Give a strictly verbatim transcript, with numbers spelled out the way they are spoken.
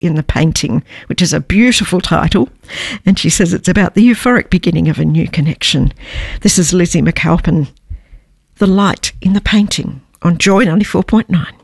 in the Painting, which is a beautiful title. And she says it's about the euphoric beginning of a new connection. This is Lizzie McAlpin, The Light in the Painting, on Joy ninety-four point nine.